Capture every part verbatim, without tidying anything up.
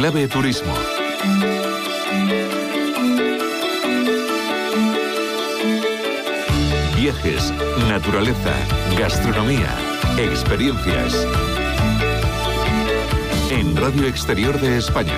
Clave Turismo. Viajes, naturaleza, gastronomía, experiencias. En Radio Exterior de España.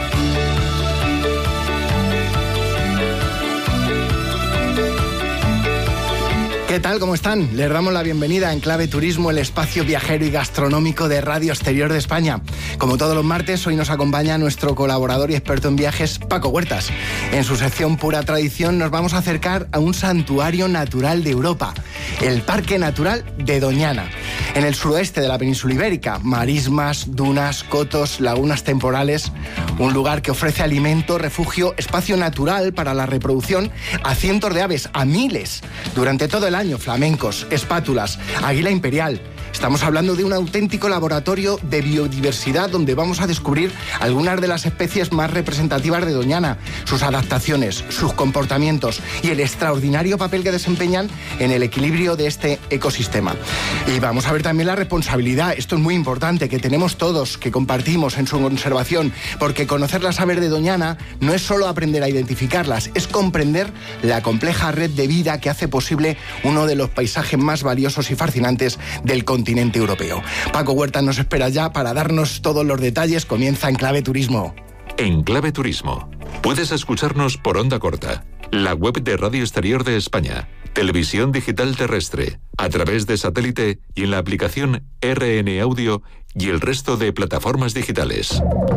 ¿Qué tal? ¿Cómo están? Les damos la bienvenida en Clave Turismo, el espacio viajero y gastronómico de Radio Exterior de España. Como todos los martes, hoy nos acompaña nuestro colaborador y experto en viajes, Paco Huertas. En su sección Pura Tradición nos vamos a acercar a un santuario natural de Europa, el Parque Natural de Doñana. En el suroeste de la península ibérica, marismas, dunas, cotos, lagunas temporales, un lugar que ofrece alimento, refugio, espacio natural para la reproducción a cientos de aves, a miles, durante todo el año, flamencos, espátulas, águila imperial. Estamos hablando de un auténtico laboratorio de biodiversidad donde vamos a descubrir algunas de las especies más representativas de Doñana, sus adaptaciones, sus comportamientos y el extraordinario papel que desempeñan en el equilibrio de este ecosistema. Y vamos a ver también la responsabilidad, esto es muy importante, que tenemos todos, que compartimos en su conservación, porque conocer las aves de Doñana no es solo aprender a identificarlas, es comprender la compleja red de vida que hace posible uno de los paisajes más valiosos y fascinantes del continente. continente europeo. Paco Huertas nos espera ya para darnos todos los detalles. Comienza en Clave Turismo. En Clave Turismo puedes escucharnos por onda corta, la web de Radio Exterior de España, televisión digital terrestre, a través de satélite y en la aplicación R N Audio y el resto de plataformas digitales.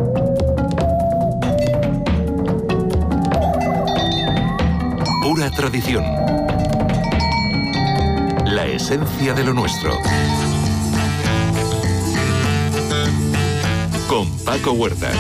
Pura tradición. La esencia de lo nuestro. Con Paco Huertas.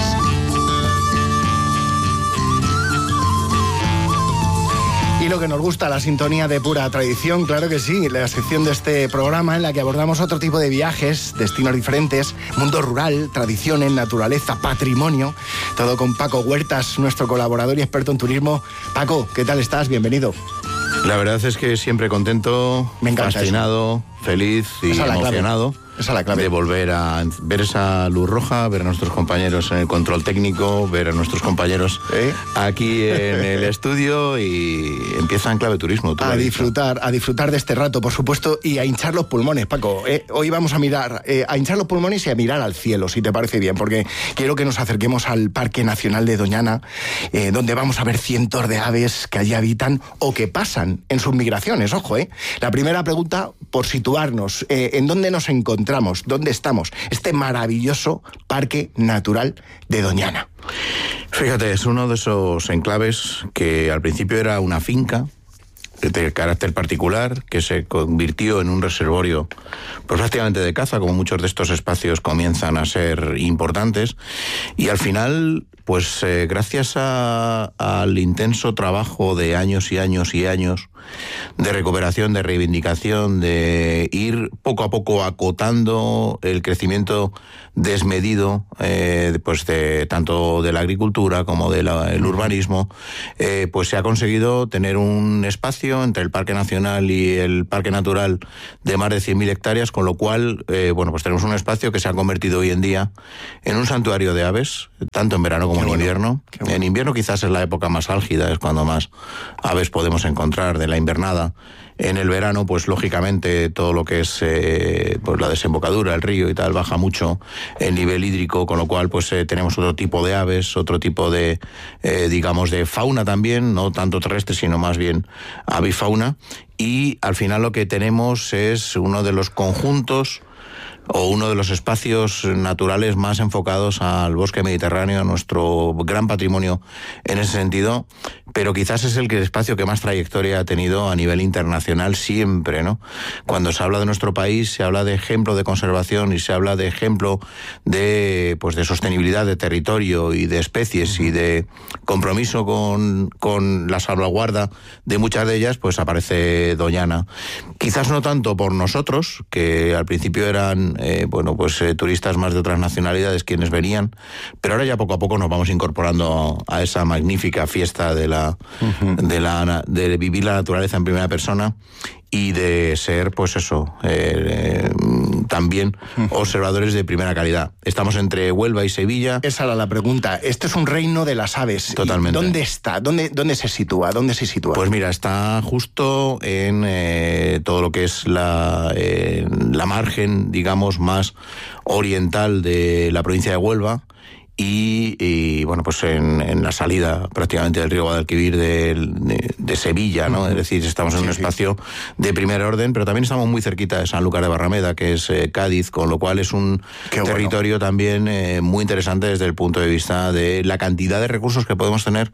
Y lo que nos gusta, la sintonía de Pura Tradición, claro que sí, la sección de este programa en la que abordamos otro tipo de viajes, destinos diferentes, mundo rural, tradiciones, naturaleza, patrimonio, todo con Paco Huertas, nuestro colaborador y experto en turismo. Paco, ¿qué tal estás? Bienvenido. La verdad es que siempre contento, Me encanta fascinado, eso. feliz y Esa es la emocionado. clave. Esa es la clave. De volver a ver esa luz roja, ver a nuestros compañeros en el control técnico, ver a nuestros compañeros ¿Eh? aquí en el estudio y empieza en Clave Turismo. A disfrutar, a disfrutar de este rato, por supuesto, y a hinchar los pulmones, Paco. Eh, hoy vamos a mirar, eh, a hinchar los pulmones y a mirar al cielo, si te parece bien, porque quiero que nos acerquemos al Parque Nacional de Doñana, eh, donde vamos a ver cientos de aves que allí habitan o que pasan en sus migraciones, ojo, eh. La primera pregunta, por situarnos, eh, ¿en dónde nos encontramos? ¿Dónde estamos? Este maravilloso Parque Natural de Doñana. Fíjate, es uno de esos enclaves que al principio era una finca de carácter particular, que se convirtió en un reservorio pues prácticamente de caza, como muchos de estos espacios comienzan a ser importantes, y al final pues eh, gracias a, al intenso trabajo de años y años y años de recuperación, de reivindicación, de ir poco a poco acotando el crecimiento desmedido, eh, pues de tanto de la agricultura como del urbanismo, eh, pues se ha conseguido tener un espacio entre el Parque Nacional y el Parque Natural de más de cien mil hectáreas, con lo cual, eh, bueno, pues tenemos un espacio que se ha convertido hoy en día en un santuario de aves, tanto en verano como Qué en bueno. invierno. Bueno. En invierno quizás es la época más álgida, es cuando más aves podemos encontrar de la invernada. En el verano, pues lógicamente todo lo que es eh, pues la desembocadura, el río y tal, baja mucho el nivel hídrico, con lo cual pues eh, tenemos otro tipo de aves, otro tipo de, eh, digamos, de fauna también, no tanto terrestre, sino más bien avifauna. Y al final lo que tenemos es uno de los conjuntos o uno de los espacios naturales más enfocados al bosque mediterráneo, a nuestro gran patrimonio en ese sentido, pero quizás es el espacio que más trayectoria ha tenido a nivel internacional siempre, ¿no? Cuando se habla de nuestro país, se habla de ejemplo de conservación y se habla de ejemplo de, pues, de sostenibilidad de territorio y de especies y de compromiso con, con la salvaguarda de muchas de ellas, pues aparece Doñana. Quizás no tanto por nosotros, que al principio eran Eh, bueno, pues eh, turistas más de otras nacionalidades quienes venían, pero ahora ya poco a poco nos vamos incorporando a esa magnífica fiesta de la, uh-huh. de la de vivir la naturaleza en primera persona y de ser, pues eso, eh, también uh-huh. observadores de primera calidad. Estamos entre Huelva y Sevilla. Esa era la pregunta. Este es un reino de las aves. Totalmente. ¿Dónde está? ¿Dónde, dónde se sitúa? ¿Dónde se sitúa? Pues mira, está justo en eh, todo lo que es la, eh, la margen, digamos, más oriental de la provincia de Huelva. Y, y bueno, pues en, en la salida prácticamente del río Guadalquivir de, de, de Sevilla, ¿no? Uh-huh. Es decir, estamos en sí, un espacio sí. de primer orden, pero también estamos muy cerquita de Sanlúcar de Barrameda, que es eh, Cádiz, con lo cual es un Qué territorio bueno. también eh, muy interesante desde el punto de vista de la cantidad de recursos que podemos tener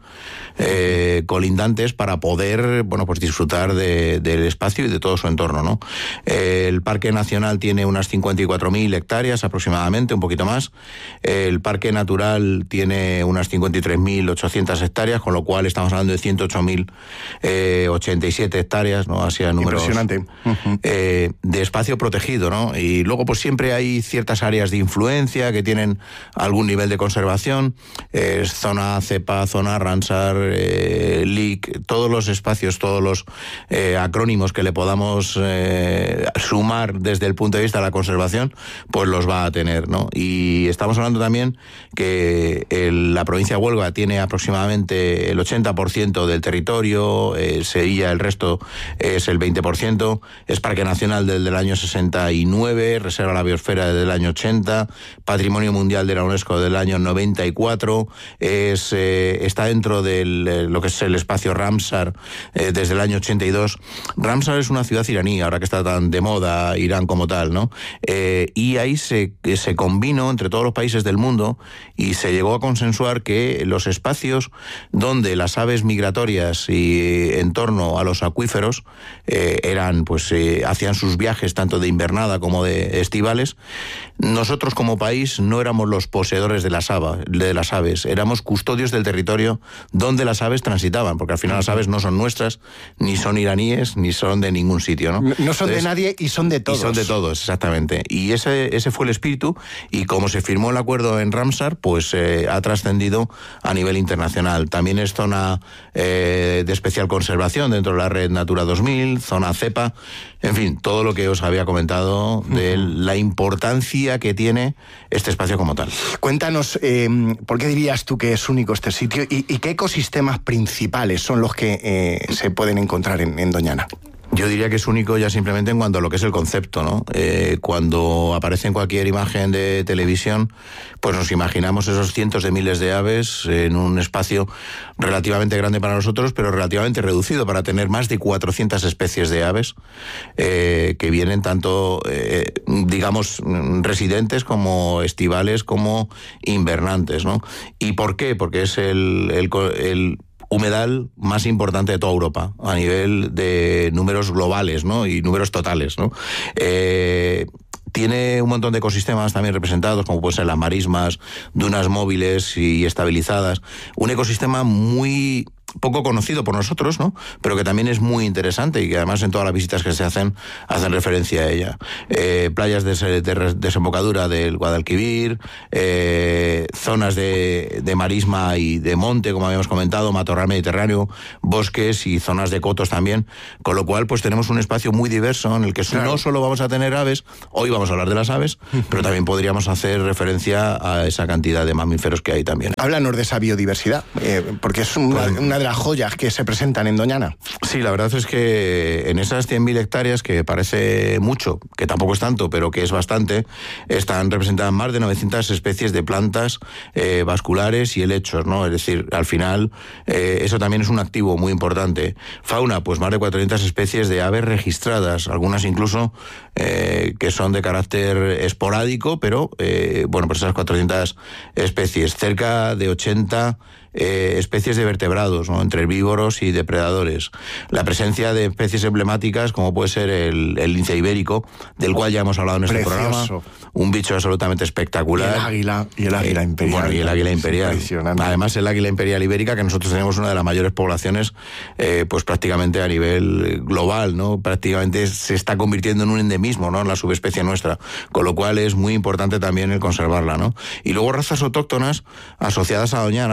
eh, colindantes para poder, bueno, pues disfrutar de, del espacio y de todo su entorno, ¿no? Eh, el Parque Nacional tiene unas cincuenta y cuatro mil hectáreas aproximadamente, un poquito más. Eh, el Parque Natural tiene unas cincuenta y tres mil ochocientas hectáreas, con lo cual estamos hablando de ciento ocho mil ochenta y siete hectáreas, ¿no? Así a números. Impresionante. Uh-huh. Eh, de espacio protegido, ¿no? Y luego, pues siempre hay ciertas áreas de influencia que tienen algún nivel de conservación. Eh, zona cepa, zona Ramsar, eh, L I C, todos los espacios, todos los eh, acrónimos que le podamos eh, sumar desde el punto de vista de la conservación, pues los va a tener, ¿no? Y estamos hablando también que que el, la provincia de Huelva tiene aproximadamente el ochenta por ciento del territorio, eh, Sevilla el resto es el veinte por ciento, es Parque Nacional desde el año sesenta y nueve, Reserva de la Biosfera desde el año ochenta, Patrimonio Mundial de la UNESCO del año noventa y cuatro, es, eh, está dentro de lo que es el espacio Ramsar eh, desde el año ochenta y dos. Ramsar es una ciudad iraní, ahora que está tan de moda Irán como tal, ¿no? Eh, y ahí se, se combinó entre todos los países del mundo y se llegó a consensuar que los espacios donde las aves migratorias y en torno a los acuíferos eh, eran, pues, eh, hacían sus viajes tanto de invernada como de estivales, nosotros como país no éramos los poseedores de las, ava, de las aves, éramos custodios del territorio donde las aves transitaban, porque al final las aves no son nuestras, ni son iraníes, ni son de ningún sitio, ¿no? No, no son Entonces, de nadie y son de todos. Y son de todos, exactamente. Y ese, ese fue el espíritu, y como se firmó el acuerdo en Ramsar, pues eh, ha trascendido a nivel internacional. También es zona eh, de especial conservación dentro de la red Natura dos mil, zona cepa, en fin, todo lo que os había comentado de la importancia que tiene este espacio como tal. Cuéntanos, eh, ¿por qué dirías tú que es único este sitio y, y qué ecosistemas principales son los que eh, se pueden encontrar en, en Doñana? Yo diría que es único ya simplemente en cuanto a lo que es el concepto, ¿no? Eh, cuando aparece en cualquier imagen de televisión, pues nos imaginamos esos cientos de miles de aves en un espacio relativamente grande para nosotros, pero relativamente reducido para tener más de cuatrocientas especies de aves eh, que vienen tanto, eh, digamos, residentes como estivales como invernantes, ¿no? ¿Y por qué? Porque es el... el, el humedal más importante de toda Europa a nivel de números globales, ¿no? Y números totales, ¿no? Eh, tiene un montón de ecosistemas también representados, como pueden ser las marismas, dunas móviles y estabilizadas. Un ecosistema muy poco conocido por nosotros, ¿no? Pero que también es muy interesante y que además en todas las visitas que se hacen hacen referencia a ella. Eh, playas de, de desembocadura del Guadalquivir, eh, zonas de, de marisma y de monte, como habíamos comentado, matorral mediterráneo, bosques y zonas de cotos también, con lo cual pues tenemos un espacio muy diverso en el que claro. no solo vamos a tener aves, hoy vamos a hablar de las aves, pero también podríamos hacer referencia a esa cantidad de mamíferos que hay también. Háblanos de esa biodiversidad, eh, porque es una, pues, una de las joyas que se presentan en Doñana. Sí, la verdad es que en esas cien mil hectáreas, que parece mucho, que tampoco es tanto, pero que es bastante, están representadas más de novecientas especies de plantas eh, vasculares y helechos, ¿no? Es decir, al final, eh, eso también es un activo muy importante. Fauna, pues más de cuatrocientas especies de aves registradas, algunas incluso eh, que son de carácter esporádico, pero, eh, bueno, pues esas cuatrocientas especies, cerca de ochenta Eh, especies de vertebrados, ¿no? Entre herbívoros y depredadores. La presencia de especies emblemáticas como puede ser el, el lince ibérico, del cual ya hemos hablado en este Precioso. programa. Un bicho absolutamente espectacular. Y el águila, y el águila imperial. Bueno, y el águila imperial. Además, el águila imperial ibérica, que nosotros tenemos una de las mayores poblaciones, eh, pues prácticamente a nivel global, ¿no? Prácticamente se está convirtiendo en un endemismo, ¿no? En la subespecie nuestra. Con lo cual es muy importante también el conservarla, ¿no? Y luego razas autóctonas asociadas a Doñana, como son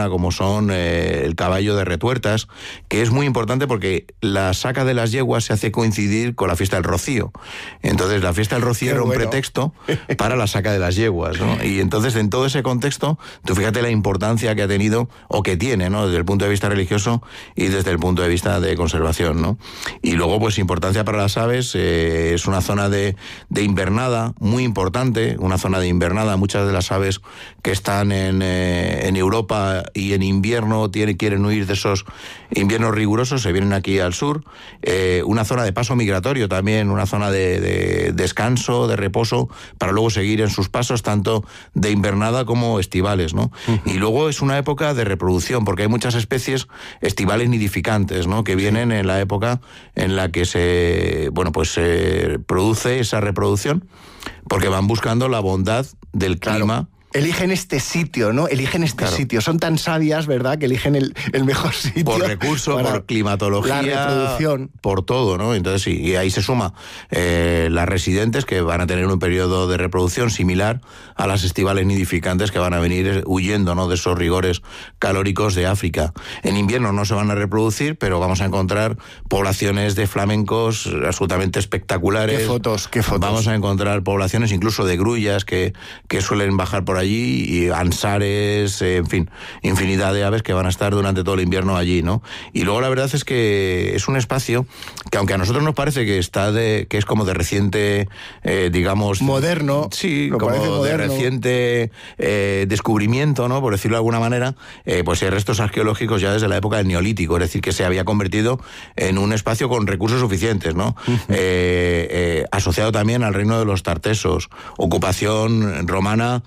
son eh, el caballo de Retuertas, que es muy importante porque la saca de las yeguas se hace coincidir con la fiesta del Rocío. Entonces la fiesta del Rocío Qué era bueno. un pretexto para la saca de las yeguas, ¿no? Y entonces en todo ese contexto, tú fíjate la importancia que ha tenido o que tiene, ¿no? Desde el punto de vista religioso y desde el punto de vista de conservación, ¿no? Y luego, pues importancia para las aves, eh, es una zona de, de invernada muy importante, una zona de invernada. Muchas de las aves que están en, eh, en Europa y en invierno tienen, quieren huir de esos inviernos rigurosos, se vienen aquí al sur. Eh, una zona de paso migratorio también, una zona de, de descanso, de reposo, para luego seguir en sus pasos, tanto de invernada como estivales, ¿no? Uh-huh. Y luego es una época de reproducción, porque hay muchas especies estivales nidificantes, ¿no? Que vienen en la época en la que se, bueno, pues se produce esa reproducción, porque van buscando la bondad del clima. Claro. Eligen este sitio, ¿no? Eligen este claro. sitio. Son tan sabias, ¿verdad?, que eligen el, el mejor sitio. Por recurso, por climatología, la reproducción. Por todo, ¿no? Entonces sí, y ahí se suma eh, las residentes, que van a tener un periodo de reproducción similar a las estivales nidificantes, que van a venir huyendo, ¿no?, de esos rigores calóricos de África. En invierno no se van a reproducir, pero vamos a encontrar poblaciones de flamencos absolutamente espectaculares. Qué fotos, qué fotos. Vamos a encontrar poblaciones incluso de grullas que, que suelen bajar por allí, y ansares, eh, en fin, infinidad de aves que van a estar durante todo el invierno allí, ¿no? Y luego la verdad es que es un espacio que, aunque a nosotros nos parece que está de, que es como de reciente, eh, digamos, moderno, sí, como de moderno. reciente eh, descubrimiento, ¿no?, por decirlo de alguna manera, eh, pues hay restos arqueológicos ya desde la época del Neolítico, es decir, que se había convertido en un espacio con recursos suficientes, ¿no? Uh-huh. eh, eh, asociado también al reino de los tartesos, ocupación romana,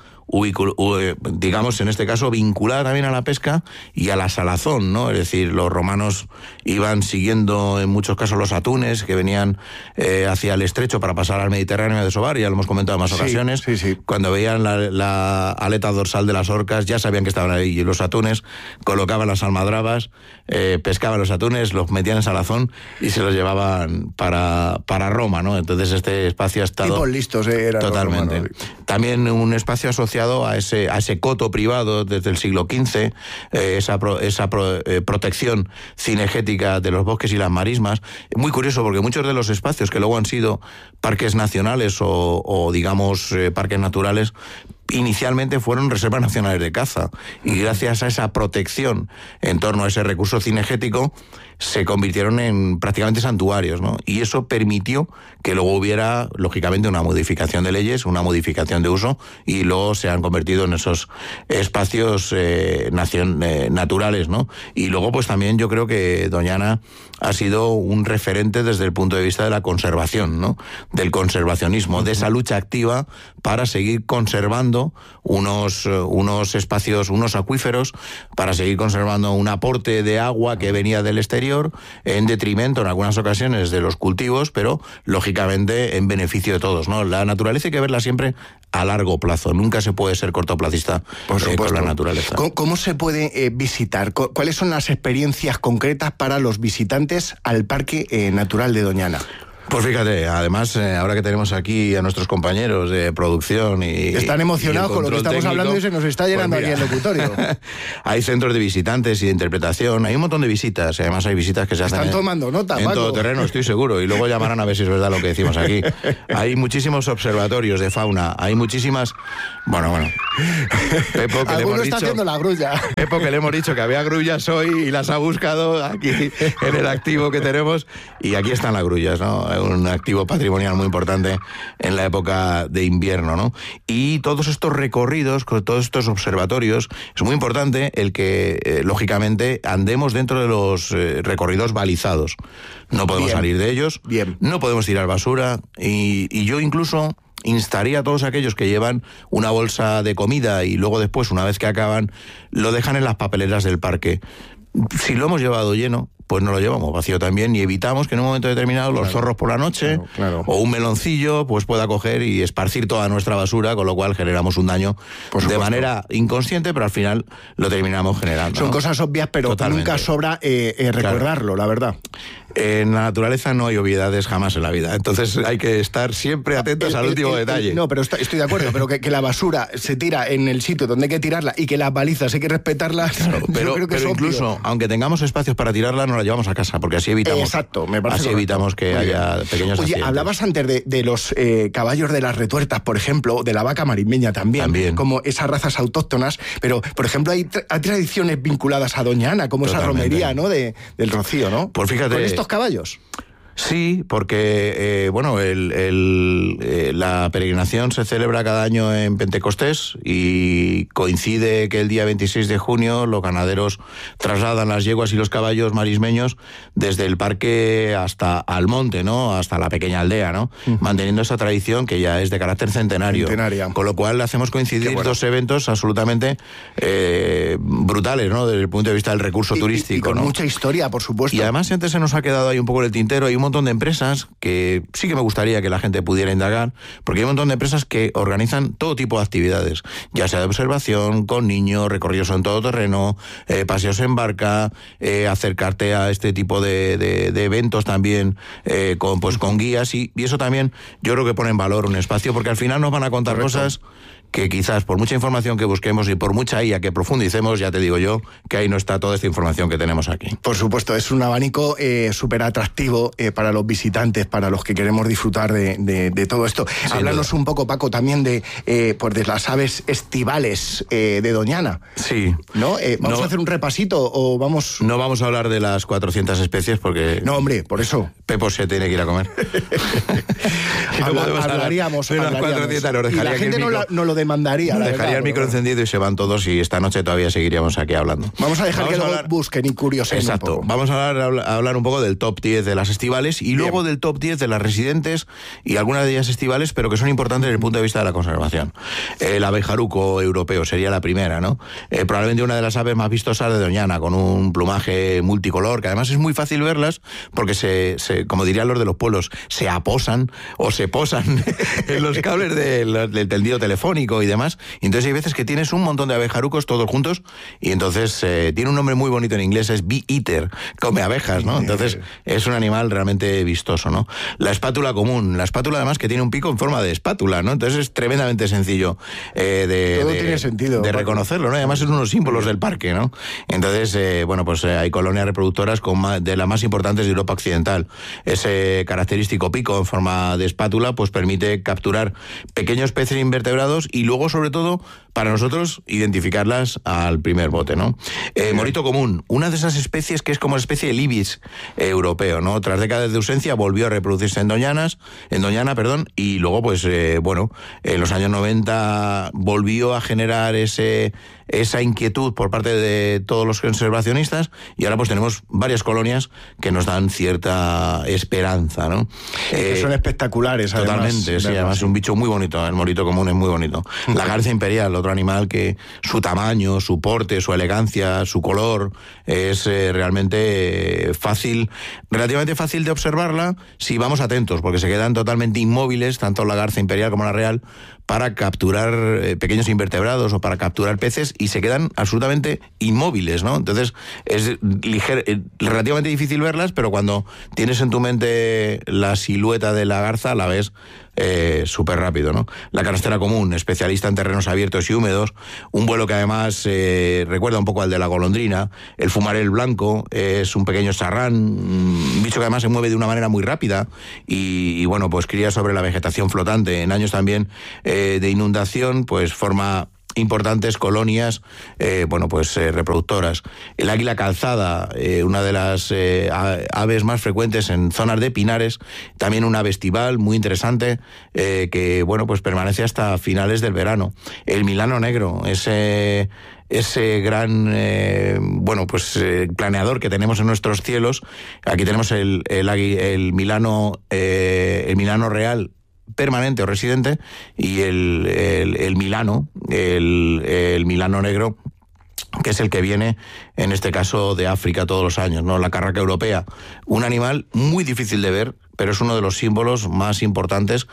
digamos, en este caso, vinculada también a la pesca y a la salazón, ¿no? Es decir, los romanos iban siguiendo en muchos casos los atunes que venían eh, hacia el estrecho para pasar al Mediterráneo a desovar, ya lo hemos comentado en más sí, ocasiones. Sí, sí. Cuando veían la, la aleta dorsal de las orcas, ya sabían que estaban ahí, y los atunes colocaban las almadrabas, eh, pescaban los atunes, los metían en salazón y se los llevaban para, para Roma, ¿no? Entonces este espacio ha estado... Tipos listos, eh, eran totalmente. Los romanos. También un espacio asociado a ese, a ese coto privado desde el siglo quince, eh, esa, pro, esa pro, eh, protección cinegética de los bosques y las marismas. Muy curioso, porque muchos de los espacios que luego han sido parques nacionales o, o digamos, eh, parques naturales, inicialmente fueron reservas nacionales de caza, y gracias a esa protección en torno a ese recurso cinegético se convirtieron en prácticamente santuarios, ¿no? Y eso permitió que luego hubiera, lógicamente, una modificación de leyes, una modificación de uso, y luego se han convertido en esos espacios eh, nacion, eh, naturales, ¿no? Y luego, pues también yo creo que Doñana ha sido un referente desde el punto de vista de la conservación, ¿no? Del conservacionismo, de esa lucha activa para seguir conservando unos, unos espacios, unos acuíferos, para seguir conservando un aporte de agua que venía del exterior, en detrimento en algunas ocasiones de los cultivos, pero lógicamente en beneficio de todos, ¿no? La naturaleza hay que verla siempre a largo plazo, nunca se puede ser cortoplacista por eh, con la naturaleza. ¿Cómo, cómo se puede eh, visitar? ¿Cuáles son las experiencias concretas para los visitantes al Parque eh, Natural de Doñana? Pues fíjate, además, eh, ahora que tenemos aquí a nuestros compañeros de producción y... Están emocionados con lo que estamos técnico, hablando y se nos está llenando pues aquí el locutorio. Hay centros de visitantes y de interpretación, hay un montón de visitas, además hay visitas que se hacen... Están en, tomando nota, en Paco. todo terreno, estoy seguro, y luego llamarán a ver si es verdad lo que decimos aquí. Hay muchísimos observatorios de fauna, hay muchísimas... Bueno, bueno. Pepo, que le hemos está dicho, haciendo la grulla. Pepo, que le hemos dicho que había grullas hoy y las ha buscado aquí en el activo que tenemos, y aquí están las grullas, ¿no? Un activo patrimonial muy importante en la época de invierno, ¿no? Y todos estos recorridos, todos estos observatorios, es muy importante el que, eh, lógicamente, andemos dentro de los eh, recorridos balizados. No podemos Bien. salir de ellos, Bien. no podemos tirar basura, y, y yo incluso instaría a todos aquellos que llevan una bolsa de comida y luego después, una vez que acaban, lo dejan en las papeleras del parque. Si lo hemos llevado lleno, pues no lo llevamos vacío también, y evitamos que en un momento determinado los claro, zorros por la noche claro, claro. o un meloncillo pues pueda coger y esparcir toda nuestra basura, con lo cual generamos un daño de manera inconsciente, pero al final lo terminamos generando. Son ¿no? cosas obvias, pero Totalmente. nunca sobra eh, eh, recordarlo, claro. la verdad. En la naturaleza no hay obviedades jamás en la vida, entonces hay que estar siempre atentos el, al último el, el, detalle. El, no, pero estoy, estoy de acuerdo, pero que, que la basura se tira en el sitio donde hay que tirarla y que las balizas hay que respetarlas. Claro, pero yo creo que pero incluso, obvio. Aunque tengamos espacios para tirarla, no la llevamos a casa, porque así evitamos, Exacto, me parece así evitamos que Muy haya bien. pequeños Oye, accidentes. hablabas antes de, de los eh, caballos de las retuertas, por ejemplo, de la vaca marimeña también, también, como esas razas autóctonas, pero, por ejemplo, hay, tra hay tradiciones vinculadas a Doña Ana, como Totalmente. esa romería, ¿no?, de, del Rocío, ¿no? Pues fíjate... ¿Con estos caballos? Sí, porque eh, bueno, el, el, eh, la peregrinación se celebra cada año en Pentecostés y coincide que el día veintiséis de junio los ganaderos trasladan las yeguas y los caballos marismeños desde el parque hasta Almonte, ¿no? Hasta la pequeña aldea, ¿no? Uh-huh. Manteniendo esa tradición que ya es de carácter centenario. Centenaria. Con lo cual hacemos coincidir bueno. dos eventos absolutamente eh, brutales, ¿no? Desde el punto de vista del recurso y, turístico, y, y con ¿no? mucha historia, por supuesto. Y además antes se nos ha quedado ahí un poco en el tintero, hay un montón de empresas que sí que me gustaría que la gente pudiera indagar, porque hay un montón de empresas que organizan todo tipo de actividades, ya sea de observación, con niños, recorridos en todo terreno, eh, paseos en barca, eh, acercarte a este tipo de, de, de eventos también eh, con, pues, con guías y, y eso también yo creo que pone en valor un espacio, porque al final nos van a contar Correcto. cosas que quizás por mucha información que busquemos y por mucha I A que profundicemos, ya te digo yo, que ahí no está toda esta información que tenemos aquí. Por supuesto, es un abanico eh, súper atractivo eh, para los visitantes, para los que queremos disfrutar de, de, de todo esto. Sin Háblanos duda. un poco, Paco, también de, eh, pues de las aves estivales eh, de Doñana. Sí. ¿No? Eh, ¿Vamos no, a hacer un repasito o vamos...? No vamos a hablar de las cuatrocientas especies porque... No, hombre, por eso. Pepo se tiene que ir a comer. no Habla, hablaríamos, de las cuatrocientas, nos y la gente no, la, no lo demandaría. Nos la dejaría verdad, el micro pero... encendido y se van todos y esta noche todavía seguiríamos aquí hablando. Vamos a dejar vamos que a hablar... busquen y curiosen. Exacto. Un poco. Vamos a hablar, a hablar un poco del top diez de las estivales y Bien. luego del top diez de las residentes y algunas de ellas estivales, pero que son importantes desde el punto de vista de la conservación. El abejaruco europeo sería la primera, ¿no? Eh, probablemente una de las aves más vistosas de Doñana, con un plumaje multicolor, que además es muy fácil verlas porque se, se como dirían los de los pueblos, se aposan o se posan en los cables de, del tendido telefónico y demás. Y entonces hay veces que tienes un montón de abejarucos todos juntos y entonces eh, tiene un nombre muy bonito en inglés, es bee eater, come abejas, ¿no? Entonces es un animal realmente vistoso, ¿no? La espátula común, la espátula además que tiene un pico en forma de espátula, ¿no? Entonces es tremendamente sencillo eh, de, Todo de, tiene sentido, de reconocerlo, ¿no? Además es uno de los símbolos del parque, ¿no? Entonces, eh, bueno, pues eh, hay colonias reproductoras con más, de las más importantes de Europa Occidental. Ese característico pico en forma de espátula pues permite capturar pequeños peces invertebrados y luego, sobre todo, para nosotros, identificarlas al primer bote, ¿no? Eh, morito común, una de esas especies que es como una especie de ibis eh, europeo, ¿no? Tras décadas de ausencia volvió a reproducirse en Doñanas, en Doñana, perdón, y luego, pues, eh, bueno, en los años noventa volvió a generar ese esa inquietud por parte de todos los conservacionistas y ahora pues tenemos varias colonias que nos dan cierta esperanza, ¿no? Sí, eh, que son espectaculares, totalmente, además. sí, además es un bicho muy bonito, el morito común es muy bonito. La garza imperial, otro animal que su tamaño, su porte, su elegancia, su color, es eh, realmente fácil, relativamente fácil de observarla si vamos atentos, porque se quedan totalmente inmóviles, tanto la garza imperial como la real, para capturar eh, pequeños invertebrados o para capturar peces y se quedan absolutamente inmóviles, ¿no? Entonces es liger, eh, relativamente difícil verlas, pero cuando tienes en tu mente la silueta de la garza, la ves eh, súper rápido, ¿no? La canastera común, especialista en terrenos abiertos y húmedos, un vuelo que además eh, recuerda un poco al de la golondrina. El fumarel blanco es un pequeño sarrán, un bicho que además se mueve de una manera muy rápida y, y bueno, pues cría sobre la vegetación flotante. En años también eh, de inundación, pues forma importantes colonias, eh, bueno, pues eh, reproductoras. El águila calzada, eh, una de las eh, aves más frecuentes en zonas de pinares, también una ave estival muy interesante, eh, que, bueno, pues permanece hasta finales del verano. El milano negro, ese... ese gran, eh, bueno, pues eh, planeador que tenemos en nuestros cielos. Aquí tenemos el, el, el milano, eh, el milano real, permanente o residente, y el, el, el milano, el, el milano negro, que es el que viene, en este caso, de África todos los años, ¿no? La carraca europea, un animal muy difícil de ver, pero es uno de los símbolos más importantes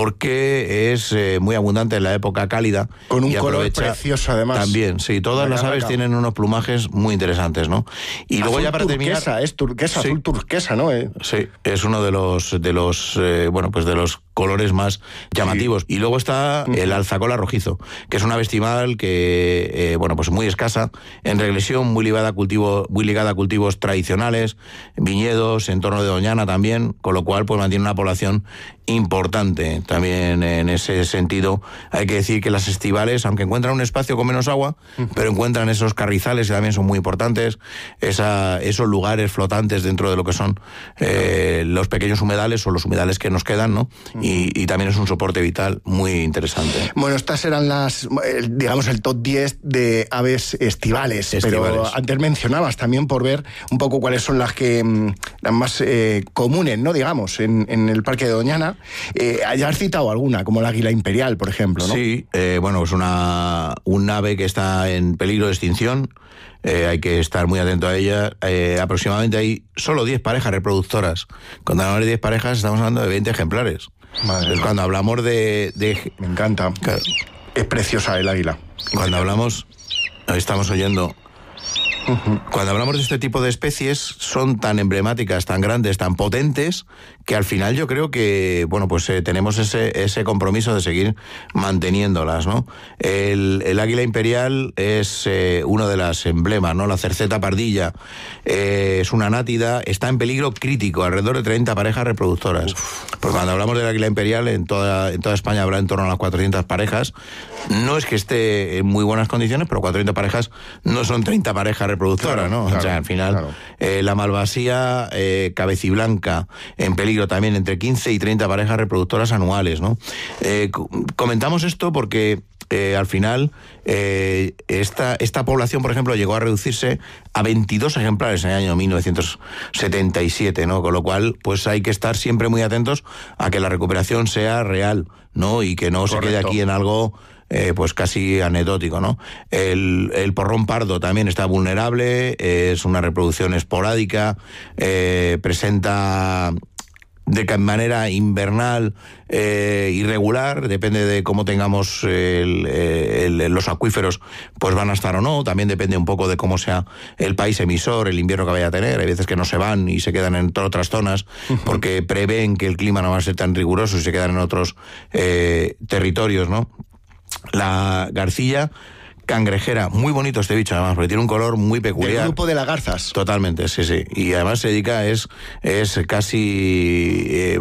porque es eh, muy abundante en la época cálida. Con un color precioso, además. También, sí, todas las aves tienen unos plumajes muy interesantes, ¿no? Y luego ya para terminar... turquesa, es turquesa, sí, azul turquesa, ¿no? Eh. Sí, es uno de los, de los eh, bueno, pues de los colores más llamativos. Sí. Y luego está el alzacola rojizo, que es una ave estival que, eh, bueno, pues muy escasa, en regresión, muy ligada a cultivo, muy ligada a cultivos tradicionales, viñedos, entorno de Doñana también, con lo cual pues mantiene una población importante. También en ese sentido hay que decir que las estivales, aunque encuentran un espacio con menos agua, uh-huh. pero encuentran esos carrizales que también son muy importantes, esa, esos lugares flotantes dentro de lo que son eh, los pequeños humedales o los humedales que nos quedan, ¿no? Uh-huh. y, y también es un soporte vital muy interesante. Bueno, estas eran las, digamos, el top diez de aves estivales, estivales. Pero antes mencionabas también por ver un poco cuáles son las que las más eh, comunes, ¿no? Digamos, en, en el Parque de Doñana. Eh, ya has citado alguna, como el águila imperial, por ejemplo, ¿no? Sí, eh, bueno, es una un ave que está en peligro de extinción. Eh, hay que estar muy atento a ella. Eh, aproximadamente hay solo diez parejas reproductoras. Cuando hablamos de diez parejas estamos hablando de veinte ejemplares. Entonces, cuando hablamos de, de... Me encanta. Claro. Es preciosa el águila. Cuando hablamos... Estamos oyendo... Uh-huh. Cuando hablamos de este tipo de especies, son tan emblemáticas, tan grandes, tan potentes, que al final yo creo que, bueno, pues eh, tenemos ese, ese compromiso de seguir manteniéndolas, ¿no? El, el águila imperial es eh, uno de las emblemas, ¿no? La cerceta pardilla eh, es una nátida, está en peligro crítico, alrededor de treinta parejas reproductoras. Uf. Porque cuando hablamos del águila imperial, en toda, en toda España habrá en torno a las cuatrocientas parejas. No es que esté en muy buenas condiciones, pero cuatrocientas parejas no son treinta parejas reproductora, claro, ¿no? Claro, o sea, al final, claro. eh, la malvasía eh, cabeciblanca, en peligro también, entre quince y treinta parejas reproductoras anuales, ¿no? Eh, comentamos esto porque eh, al final eh, esta, esta población, por ejemplo, llegó a reducirse a veintidós ejemplares en el año mil novecientos setenta y siete, ¿no? Con lo cual, pues hay que estar siempre muy atentos a que la recuperación sea real, ¿no? Y que no Correcto. se quede aquí en algo... Eh, pues casi anecdótico, ¿no? El, el porrón pardo también está vulnerable, eh, es una reproducción esporádica, eh, presenta de manera invernal eh, irregular, depende de cómo tengamos el, el, los acuíferos, pues van a estar o no, también depende un poco de cómo sea el país emisor, el invierno que vaya a tener, hay veces que no se van y se quedan en otras zonas, uh-huh. porque prevén que el clima no va a ser tan riguroso y se quedan en otros eh, territorios, ¿no? La garcilla cangrejera, muy bonito este bicho además, porque tiene un color muy peculiar. El grupo de las garzas. Totalmente, sí, sí. Y además se dedica, es, es casi eh,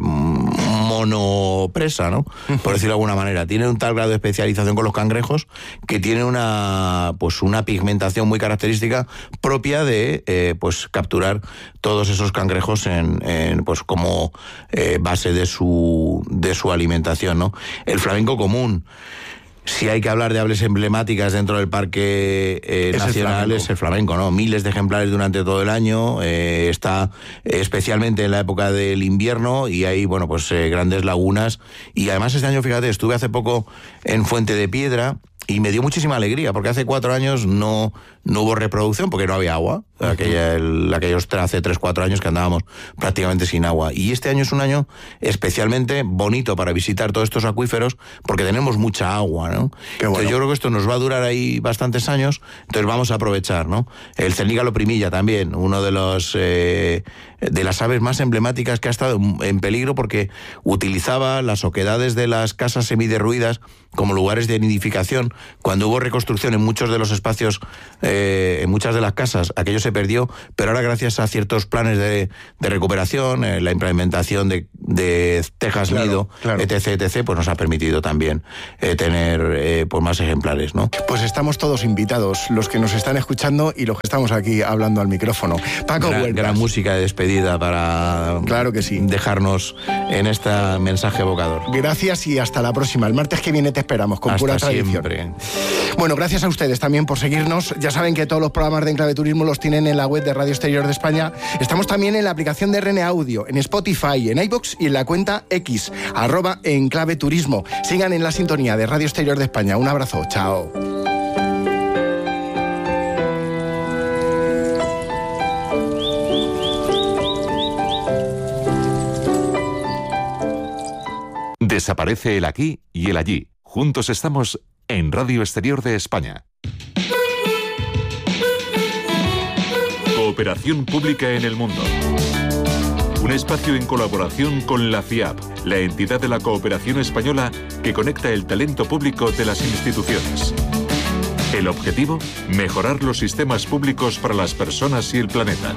monopresa, ¿no? Por decirlo de alguna manera. Tiene un tal grado de especialización con los cangrejos que tiene una, pues una pigmentación muy característica propia de eh, pues capturar todos esos cangrejos en, en pues como eh, base de su, de su alimentación, ¿no? El flamenco común. Si hay que hablar de aves emblemáticas dentro del Parque eh, es Nacional, el es el flamenco, ¿no? Miles de ejemplares durante todo el año, eh, está eh, especialmente en la época del invierno y hay, bueno, pues eh, grandes lagunas. Y además este año, fíjate, estuve hace poco en Fuente de Piedra y me dio muchísima alegría, porque hace cuatro años no, no hubo reproducción, porque no había agua. Uh-huh. Aquella, el, aquellos hace tres, cuatro años que andábamos prácticamente sin agua. Y este año es un año especialmente bonito para visitar todos estos acuíferos, porque tenemos mucha agua, ¿no? Qué bueno. Entonces yo creo que esto nos va a durar ahí bastantes años, entonces vamos a aprovechar, ¿no? El cernígalo primilla también, uno de los eh, de las aves más emblemáticas que ha estado en peligro, porque utilizaba las oquedades de las casas semiderruidas como lugares de nidificación. Cuando hubo reconstrucción en muchos de los espacios, eh, en muchas de las casas, aquello se perdió, pero ahora gracias a ciertos planes de, de recuperación, eh, la implementación de, de tejas claro, nido, claro. etc, etc, pues nos ha permitido también eh, tener eh, pues más ejemplares, ¿no? Pues estamos todos invitados, los que nos están escuchando y los que estamos aquí hablando al micrófono. Paco gran, Huertas. Gran música de despedida para claro que sí. dejarnos en este mensaje evocador. Gracias y hasta la próxima. El martes que viene te esperamos con hasta pura tradición. Siempre. Bueno, gracias a ustedes también por seguirnos. Ya saben que todos los programas de Enclave Turismo los tienen en la web de Radio Exterior de España. Estamos también en la aplicación de R N Audio, en Spotify, en iVoox y en la cuenta X, arroba Enclave Turismo. Sigan en la sintonía de Radio Exterior de España. Un abrazo. Chao. Desaparece el aquí y el allí. Juntos estamos en Radio Exterior de España. Cooperación pública en el mundo. Un espacio en colaboración con la FIAP, la entidad de la cooperación española que conecta el talento público de las instituciones. El objetivo, mejorar los sistemas públicos para las personas y el planeta.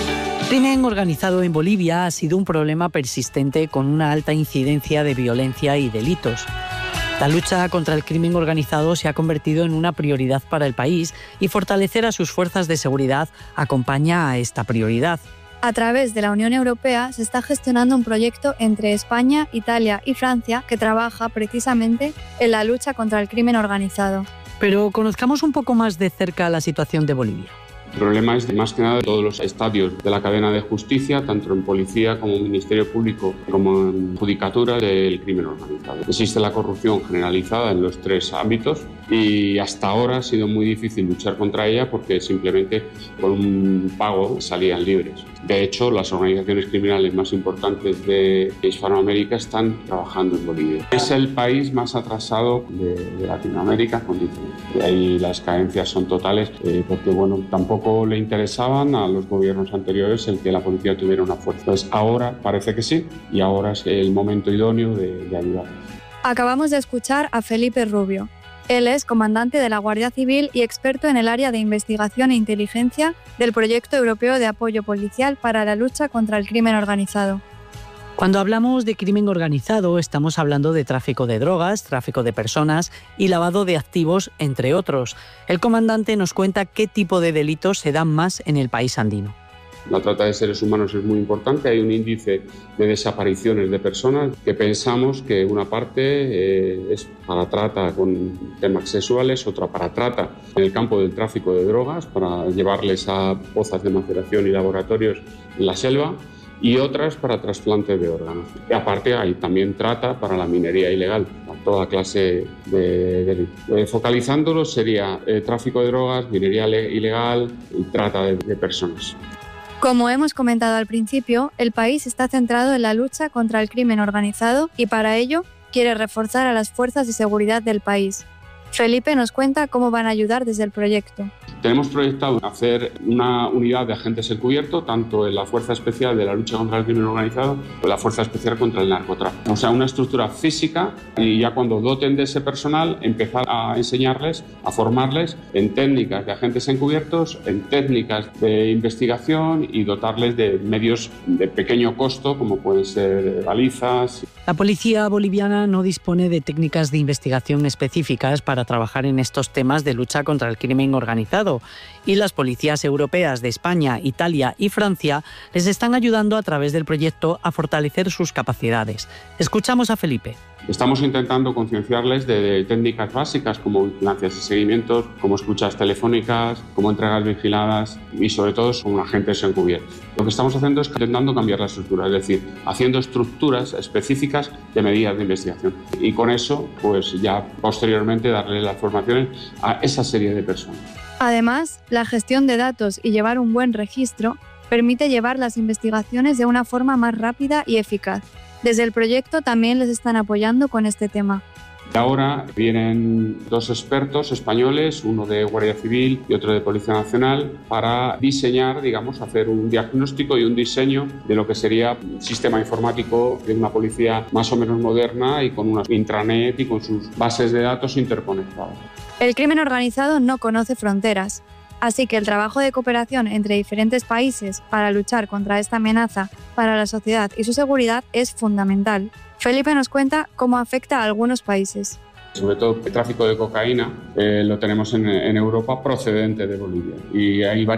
El crimen organizado en Bolivia ha sido un problema persistente con una alta incidencia de violencia y delitos. La lucha contra el crimen organizado se ha convertido en una prioridad para el país y fortalecer a sus fuerzas de seguridad acompaña a esta prioridad. A través de la Unión Europea se está gestionando un proyecto entre España, Italia y Francia que trabaja precisamente en la lucha contra el crimen organizado. Pero conozcamos un poco más de cerca la situación de Bolivia. El problema es más que nada de todos los estadios de la cadena de justicia, tanto en policía como en Ministerio Público, como en judicatura del crimen organizado. Existe la corrupción generalizada en los tres ámbitos y hasta ahora ha sido muy difícil luchar contra ella porque simplemente con un pago salían libres. De hecho, las organizaciones criminales más importantes de Hispanoamérica están trabajando en Bolivia. Es el país más atrasado de, de Latinoamérica con diferencia. Y ahí las carencias son totales eh, porque bueno, tampoco le interesaban a los gobiernos anteriores el que la policía tuviera una fuerza. Entonces ahora parece que sí y ahora es el momento idóneo de, de ayudar. Acabamos de escuchar a Felipe Rubio. Él es comandante de la Guardia Civil y experto en el área de investigación e inteligencia del Proyecto Europeo de Apoyo Policial para la lucha contra el crimen organizado. Cuando hablamos de crimen organizado, estamos hablando de tráfico de drogas, tráfico de personas y lavado de activos, entre otros. El comandante nos cuenta qué tipo de delitos se dan más en el país andino. La trata de seres humanos es muy importante. Hay un índice de desapariciones de personas que pensamos que una parte eh, es para trata con temas sexuales, otra para trata en el campo del tráfico de drogas, para llevarles a pozas de maceración y laboratorios en la selva, y otras para trasplante de órganos. Y aparte hay también trata para la minería ilegal, para toda clase de delitos. Eh, focalizándolo sería eh, tráfico de drogas, minería ilegal y trata de, de personas. Como hemos comentado al principio, el país está centrado en la lucha contra el crimen organizado y para ello quiere reforzar a las fuerzas de seguridad del país. Felipe nos cuenta cómo van a ayudar desde el proyecto. Tenemos proyectado hacer una unidad de agentes encubierto, tanto en la Fuerza Especial de la lucha contra el crimen organizado como la Fuerza Especial contra el narcotráfico. O sea, una estructura física y ya cuando doten de ese personal empezar a enseñarles, a formarles en técnicas de agentes encubiertos, en técnicas de investigación y dotarles de medios de pequeño costo como pueden ser balizas. La policía boliviana no dispone de técnicas de investigación específicas para trabajar en estos temas de lucha contra el crimen organizado y las policías europeas de España, Italia y Francia les están ayudando a través del proyecto a fortalecer sus capacidades. Escuchamos a Felipe. Estamos intentando concienciarles de, de técnicas básicas como vigilancias y seguimientos, como escuchas telefónicas, como entregas vigiladas y sobre todo son agentes encubiertos. Lo que estamos haciendo es intentando cambiar la estructura, es decir, haciendo estructuras específicas de medidas de investigación y con eso pues ya posteriormente darle las formaciones a esa serie de personas. Además, la gestión de datos y llevar un buen registro permite llevar las investigaciones de una forma más rápida y eficaz. Desde el proyecto también les están apoyando con este tema. Ahora vienen dos expertos españoles, uno de Guardia Civil y otro de Policía Nacional, para diseñar, digamos, hacer un diagnóstico y un diseño de lo que sería un sistema informático de una policía más o menos moderna y con una intranet y con sus bases de datos interconectadas. El crimen organizado no conoce fronteras, así que el trabajo de cooperación entre diferentes países para luchar contra esta amenaza para la sociedad y su seguridad es fundamental. Felipe nos cuenta cómo afecta a algunos países. Sobre todo el tráfico de cocaína eh, lo tenemos en, en Europa procedente de Bolivia y hay varias